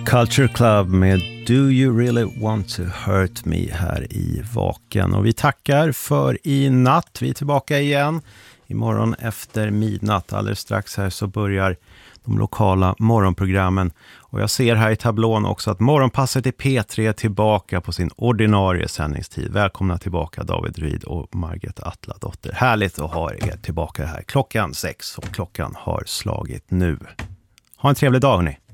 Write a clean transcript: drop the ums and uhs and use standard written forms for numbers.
Culture Club med Do You Really Want To Hurt Me här i Vaken. Och vi tackar för i natt. Vi är tillbaka igen imorgon efter midnatt. Alldeles strax här så börjar de lokala morgonprogrammen. Och jag ser här i tablån också att morgonpasset i P3 är tillbaka på sin ordinarie sändningstid. Välkomna tillbaka David Ryd och Margit Atladotter. Härligt att ha er tillbaka här. 6:00 och klockan har slagit nu. Ha en trevlig dag hörni.